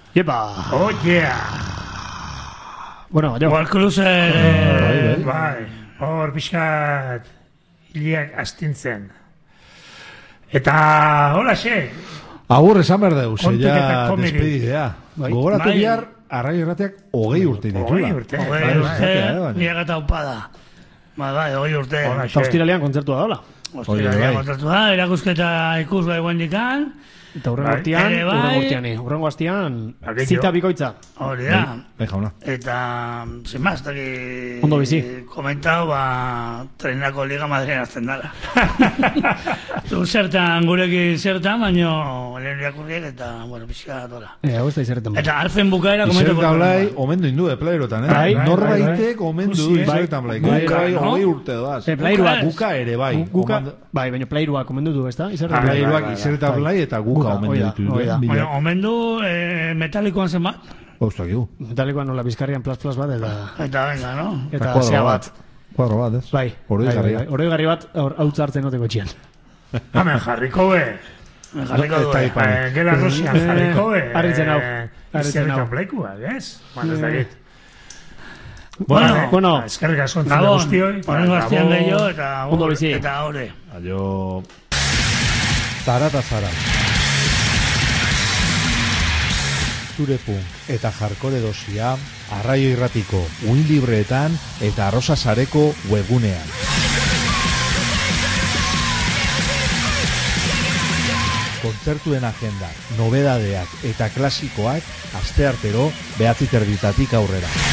Yepa! Oh, yeah! Bueno, jo. Walcruiser... Bai, hor pixkat hiliak astintzen. Eta, hola, xe! Agur esan behar deuz, Kontuk eta ja komeri. despedidea. Gogoratu bihar, Arraio Irratiak 20 urte ditula. 20 urte. Niaga eta upada. Bai, 20 urte. Eta ostiralean kontzertua daula. Ostiralean kontzertua, erakusketa ikus bai guendikan. Eta urrengo astian, zita bikoitza. Hori da. Bai, jauna. Eta, zenbaz, ondo bizi. Komentau, trenako Liga Madrilen azten dara. Zu zertan, gurekin zertan, baino lehen irakurriek eta, bueno, pixka dola. Hau ez da izerretan. Eta arfen bukaera komentau. Izerta blai, omendu indu, playrotan, Norbaitek omendu izertan blai. Guka, 20 urte doaz. Playruak. Guka ere, bai. Bai, baina playruak omendu du, ez da? Playruak izerta blai eta guka omendu ditu. Baina, omendu metalikoan zen bat? Bauztakigu. Metalikoan nola bizkarrian plaz bat, eta venga, no? Eta zea bat. Kuadro bat, ez? Bai. Oroigarri bat, hautza hartzen noteko etxian. Hemen jarriko be. Gela Rusian jarriko be. Arritzen hau. Izerretan blaikuak, ez? Ez dakit. Bueno, eskerrik asko entzule guztioi. Horrengo astian gehiago eta ondo bizi. Eta hore. Aio... Zara eta zara. Zure punk eta jarkore dosia Arraio Irratiko uin libreetan eta Arrosa Sareko webgunean. Kontzertuen agenda, nobedadeak eta klasikoak asteartero 9:30 aurrera.